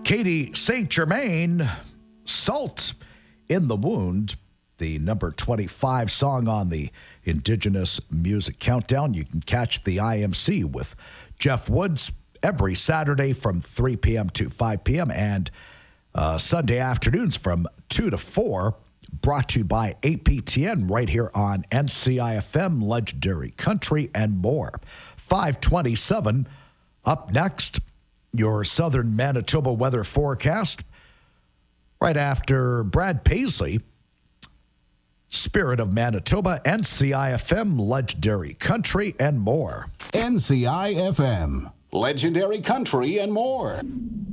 Katie St. Germain, Salt in the Wound, the number 25 song on the Indigenous Music Countdown. You can catch the IMC with Jeff Woods every Saturday from 3 p.m. to 5 p.m. and Sunday afternoons from 2 to 4, brought to you by APTN right here on NCIFM, Legendary Country and more. 527 up next, your southern Manitoba weather forecast. Right after Brad Paisley, Spirit of Manitoba, NCIFM, Legendary Country and more. NCIFM, Legendary Country and more.